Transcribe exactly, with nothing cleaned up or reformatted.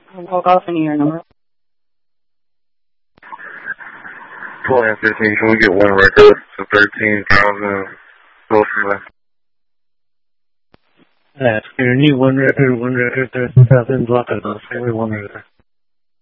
我告诉你your number. twelve and fifteen, can we get one record to thirteen thousand? Go from there. That's going to need one record, one record, thirteen thousand, block it off, every one record.